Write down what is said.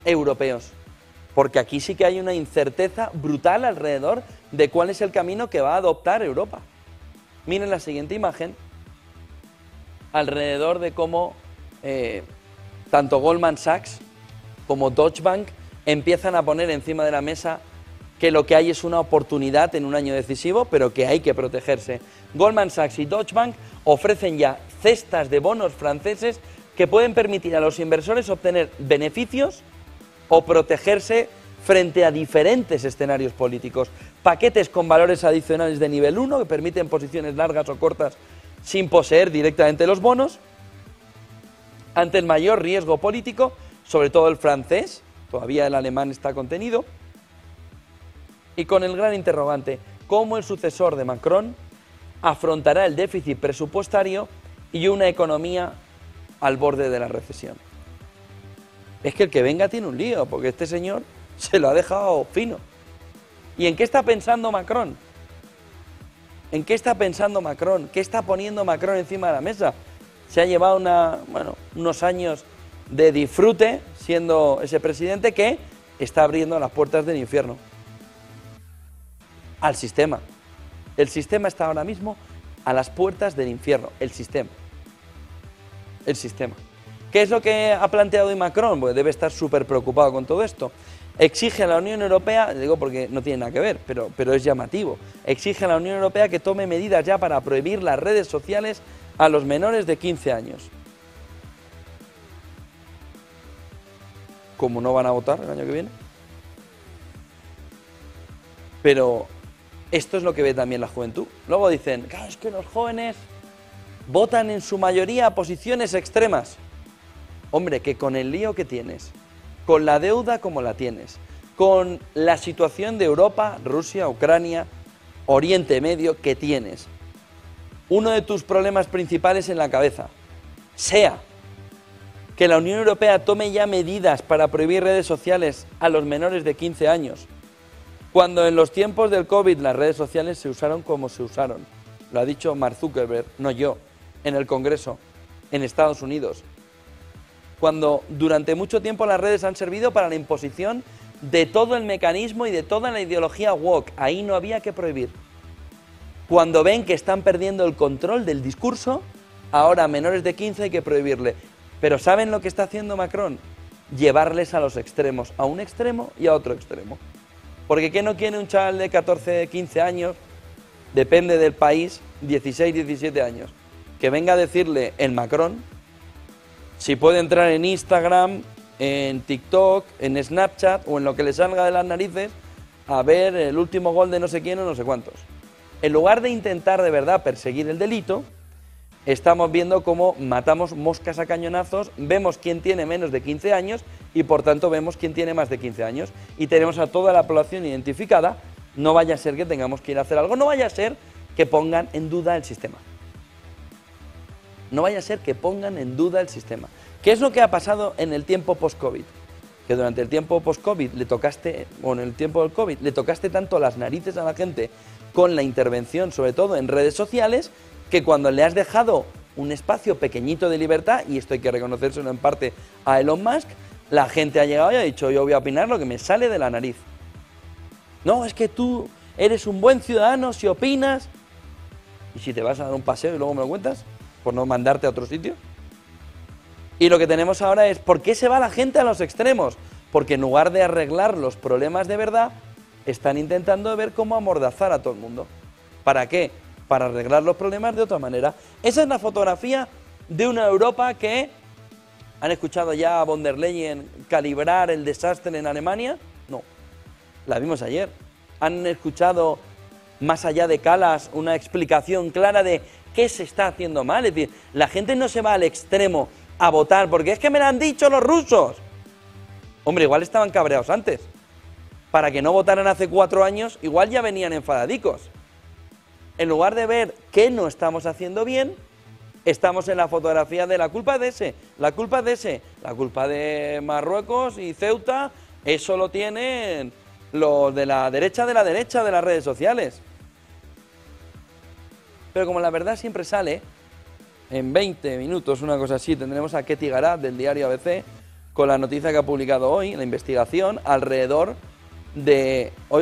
europeos. Porque aquí sí que hay una incerteza brutal alrededor de cuál es el camino que va a adoptar Europa. Miren la siguiente imagen, alrededor de cómo tanto Goldman Sachs como Deutsche Bank empiezan a poner encima de la mesa que lo que hay es una oportunidad en un año decisivo, pero que hay que protegerse. Goldman Sachs y Deutsche Bank ofrecen ya cestas de bonos franceses que pueden permitir a los inversores obtener beneficios o protegerse frente a diferentes escenarios políticos. Paquetes con valores adicionales de nivel 1 que permiten posiciones largas o cortas sin poseer directamente los bonos, ante el mayor riesgo político, sobre todo el francés, todavía el alemán está contenido, y con el gran interrogante, ¿cómo el sucesor de Macron afrontará el déficit presupuestario y una economía al borde de la recesión? Es que el que venga tiene un lío, porque este señor se lo ha dejado fino. ¿Y en qué está pensando Macron? ¿En qué está pensando Macron? ¿Qué está poniendo Macron encima de la mesa? Se ha llevado unos años de disfrute siendo ese presidente que está abriendo las puertas del infierno al sistema. El sistema está ahora mismo a las puertas del infierno. El sistema. ¿Qué es lo que ha planteado hoy Macron? Pues debe estar súper preocupado con todo esto. Exige a la Unión Europea, digo porque no tiene nada que ver, pero es llamativo, exige a la Unión Europea que tome medidas ya para prohibir las redes sociales a los menores de 15 años. ¿Cómo no van a votar el año que viene? Pero esto es lo que ve también la juventud. Luego dicen, claro, es que los jóvenes votan en su mayoría a posiciones extremas. Hombre, que con el lío que tienes, con la deuda como la tienes, con la situación de Europa, Rusia, Ucrania, Oriente Medio que tienes, uno de tus problemas principales en la cabeza sea que la Unión Europea tome ya medidas para prohibir redes sociales a los menores de 15 años, cuando en los tiempos del COVID las redes sociales se usaron como se usaron. Lo ha dicho Mark Zuckerberg, no yo, en el Congreso, en Estados Unidos. Cuando durante mucho tiempo las redes han servido para la imposición de todo el mecanismo y de toda la ideología woke. Ahí no había que prohibir. Cuando ven que están perdiendo el control del discurso, ahora a menores de 15 hay que prohibirle. Pero ¿saben lo que está haciendo Macron? Llevarles a los extremos, a un extremo y a otro extremo. Porque ¿qué no quiere un chaval de 14, 15 años? Depende del país, 16, 17 años. Que venga a decirle el Macron si puede entrar en Instagram, en TikTok, en Snapchat o en lo que le salga de las narices a ver el último gol de no sé quién o no sé cuántos. En lugar de intentar de verdad perseguir el delito, estamos viendo cómo matamos moscas a cañonazos, vemos quién tiene menos de 15 años y por tanto vemos quién tiene más de 15 años y tenemos a toda la población identificada. No vaya a ser que tengamos que ir a hacer algo, no vaya a ser que pongan en duda el sistema. No vaya a ser que pongan en duda el sistema. ¿Qué es lo que ha pasado en el tiempo post-COVID? Que durante el tiempo post-COVID en el tiempo del COVID le tocaste tanto las narices a la gente con la intervención, sobre todo en redes sociales, que cuando le has dejado un espacio pequeñito de libertad, y esto hay que reconocérselo en parte a Elon Musk, la gente ha llegado y ha dicho, yo voy a opinar lo que me sale de la nariz. No, es que tú eres un buen ciudadano si opinas. ¿Y si te vas a dar un paseo y luego me lo cuentas? Por no mandarte a otro sitio. Y lo que tenemos ahora es, ¿por qué se va la gente a los extremos? Porque en lugar de arreglar los problemas de verdad, están intentando ver cómo amordazar a todo el mundo. ¿Para qué? Para arreglar los problemas de otra manera. Esa es la fotografía de una Europa que... ¿Han escuchado ya a von der Leyen calibrar el desastre en Alemania? No, la vimos ayer. ¿Han escuchado, más allá de Kallas, una explicación clara de qué se está haciendo mal? Es decir, la gente no se va al extremo a votar porque es que me lo han dicho los rusos. Hombre, igual estaban cabreados antes. Para que no votaran hace 4 años, igual ya venían enfadadicos. En lugar de ver qué no estamos haciendo bien, estamos en la fotografía de la culpa de ese, la culpa de ese, la culpa de Marruecos y Ceuta, eso lo tienen los de la derecha de las redes sociales. Pero como la verdad siempre sale, en 20 minutos, una cosa así, tendremos a Ketty Garat del diario ABC con la noticia que ha publicado hoy, la investigación, alrededor de...